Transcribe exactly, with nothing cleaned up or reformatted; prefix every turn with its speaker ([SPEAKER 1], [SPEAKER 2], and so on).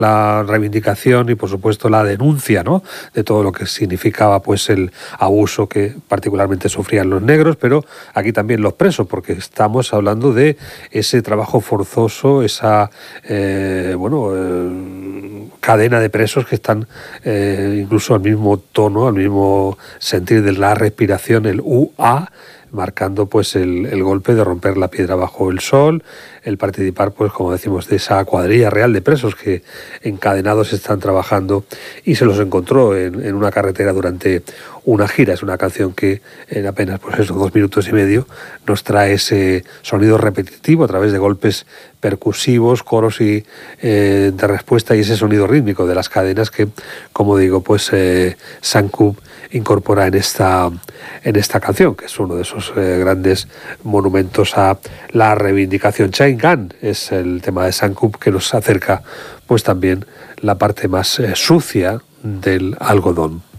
[SPEAKER 1] la reivindicación y por supuesto la denuncia, ¿no?, de todo lo que significaba pues el abuso que particularmente sufrían los negros, pero aquí también los presos, porque estamos hablando de ese trabajo forzoso, esa eh, bueno eh, cadena de presos que están eh, incluso al mismo tono, al mismo sentir de la respiración, el U A, marcando pues el, el golpe de romper la piedra bajo el sol, el participar, pues como decimos, de esa cuadrilla real de presos que encadenados están trabajando, y se los encontró en, en una carretera durante una gira. Es una canción que en apenas pues eso, dos minutos y medio nos trae ese sonido repetitivo a través de golpes percusivos, coros y eh, de respuesta, y ese sonido rítmico de las cadenas que, como digo, pues eh, Sankup incorpora en esta, en esta canción, que es uno de esos eh, grandes monumentos a la reivindicación. Chain Gun es el tema de Sankup, que nos acerca pues también la parte más eh, sucia del algodón.